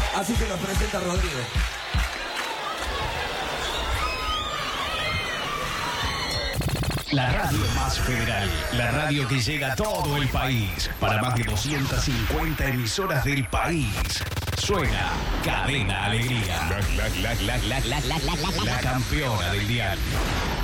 Así se nos presenta Rodrigo. La radio más federal, la radio que llega a todo el país, para más de 250 emisoras del país. Suena Cadena Alegría, la campeona del diario.